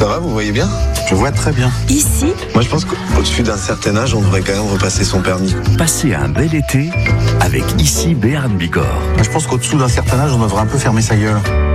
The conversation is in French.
Ça va, vous voyez bien? Je vois très bien. Ici, Moi, je pense qu'au-dessus d'un certain âge, on devrait quand même repasser son permis. Passez un bel été avec ici Béarn Bigorre. Je pense qu'au-dessous d'un certain âge, on devrait un peu fermer sa gueule.